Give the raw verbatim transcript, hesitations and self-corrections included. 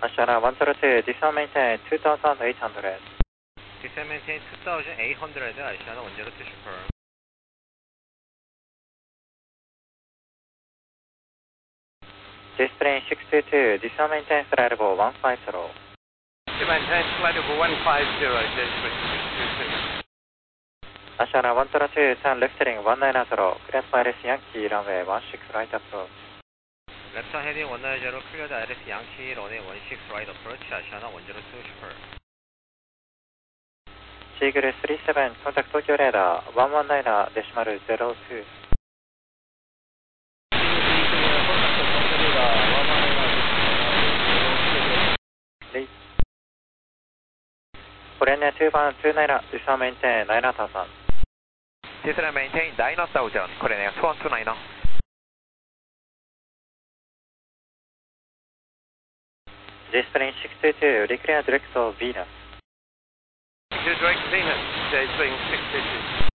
Ashana one zero two, descend maintain two thousand eight hundred. Descend maintain two thousand eight hundred, Ashana one zero two super. Display six two two, descend maintain flight level one five zero. Maintain flight level one five zero, Display six two two. Ashana one zero two, turn left heading one nine zero, clear Iris Yankee runway one six right approach. Left turn heading one nine zero, clear the Iris Yankee runway one six right approach, Ashana one zero two super. Seagull three seven, contact Tokyo radar one one nine decimal zero two. Late. Korean two one two nine, descend maintain nine thousand. Descend maintain nine thousand, Korean two one two nine. Display six two two, declare direct to Venus. Direct Venus, J-Spring six two two.